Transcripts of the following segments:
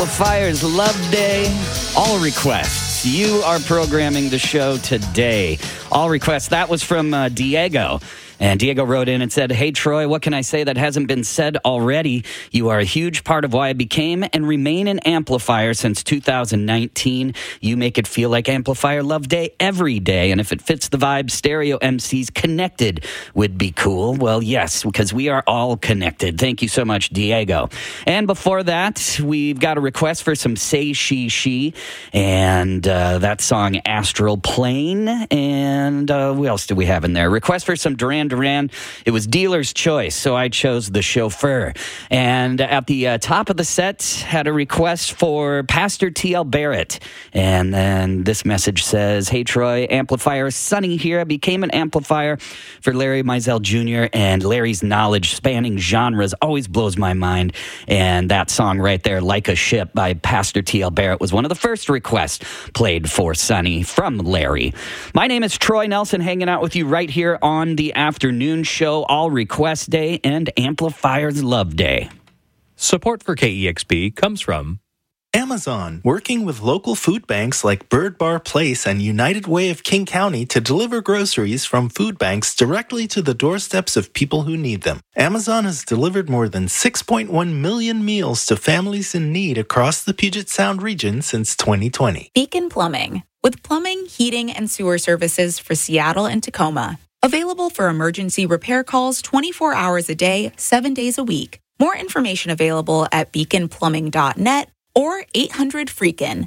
Fire's Love Day. All requests. You are programming the show today. All requests. That was from Diego. And Diego wrote in and said, "Hey, Troy, what can I say that hasn't been said already? You are a huge part of why I became and remain an amplifier since 2019. You make it feel like Amplifier Love Day every day. And if it fits the vibe, stereo MCs connected would be cool." Well, yes, because we are all connected. Thank you so much, Diego. And before that, we've got a request for some Say She, and that song Astral Plane. And what else do we have in there? Request for some Duran Duran. It was dealer's choice, so I chose The Chauffeur. And at the top of the set, had a request for Pastor T.L. Barrett. And then this message says, "Hey, Troy, amplifier Sonny here. I became an amplifier for Larry Mizell Jr., and Larry's knowledge spanning genres always blows my mind." And that song right there, Like a Ship by Pastor T.L. Barrett, was one of the first requests played for Sonny from Larry. My name is Troy Nelson, hanging out with you right here on the afternoon show, All Request Day and Amplifiers Love Day. Support for KEXP comes from Amazon, working with local food banks like Bird Bar Place and United Way of King County to deliver groceries from food banks directly to the doorsteps of people who need them. Amazon has delivered more than 6.1 million meals to families in need across the Puget Sound region since 2020. Beacon Plumbing, with plumbing, heating, and sewer services for Seattle and Tacoma. Available for emergency repair calls 24 hours a day, 7 days a week. More information available at beaconplumbing.net or 800-FREAKIN,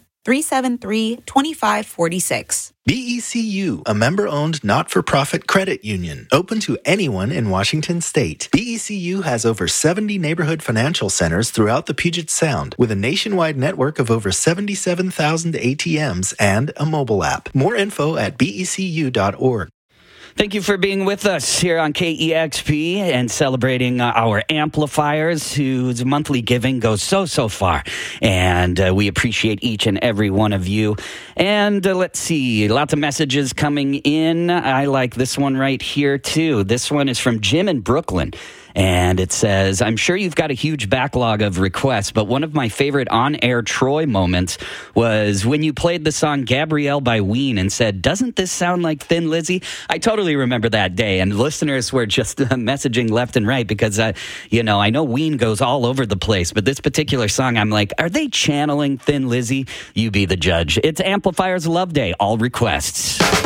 373-2546. BECU, a member-owned not-for-profit credit union, open to anyone in Washington state. BECU has over 70 neighborhood financial centers throughout the Puget Sound, with a nationwide network of over 77,000 ATMs and a mobile app. More info at becu.org. Thank you for being with us here on KEXP and celebrating our amplifiers whose monthly giving goes so far. And we appreciate each and every one of you. And let's see, lots of messages coming in. I like this one right here, too. This one is from Jim in Brooklyn. And it says, "I'm sure you've got a huge backlog of requests, but one of my favorite on-air Troy moments was when you played the song Gabrielle by Ween and said, 'Doesn't this sound like Thin Lizzy?' I totally remember that day, and listeners were just messaging left and right because, I know Ween goes all over the place, but this particular song, I'm like, are they channeling Thin Lizzy? You be the judge. It's Amplifiers Love Day, all requests.